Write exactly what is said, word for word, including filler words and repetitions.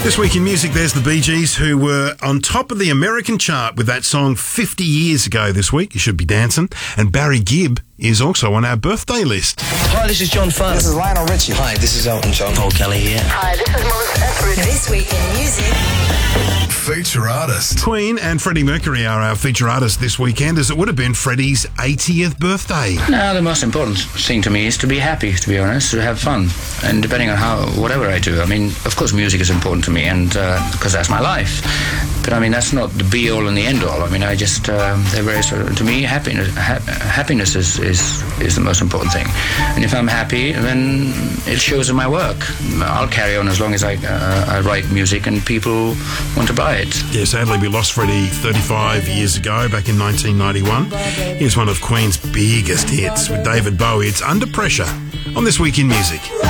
This week in music, there's the Bee Gees, who were on top of the American chart with that song fifty years ago this week. You should be dancing. And Barry Gibb is also on our birthday list. Hi, this is John Fun. This is Lionel Richie. Hi, this is Elton John. Paul Kelly here. Hi, this is Melissa Etheridge. This week in music. Feature artist. Queen and Freddie Mercury are our feature artists this weekend, as it would have been Freddie's eightieth birthday. No, the most important thing to me is to be happy, to be honest, to have fun. And depending on how, whatever I do, I mean, of course music is important to me, and because uh, that's my life. But I mean, that's not the be-all and the end-all. I mean, I just, um, they're very, sort of, to me, happiness ha- happiness is, is, is the most important thing. And if I'm happy, then it shows in my work. I'll carry on as long as I, uh, I write music and people want to buy it. Yeah, sadly, we lost Freddie thirty-five years ago, back in nineteen ninety-one. Here's one of Queen's biggest hits with David Bowie. It's Under Pressure on This Week in Music.